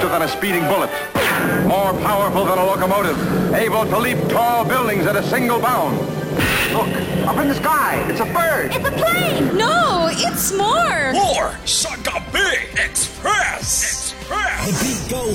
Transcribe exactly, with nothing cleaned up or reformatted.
swifter than a speeding bullet, more powerful than a locomotive, able to leap tall buildings at a single bound. Look, up in the sky, it's a bird. It's a plane. No, it's more. More Sagabi Express. Express. The beat goes.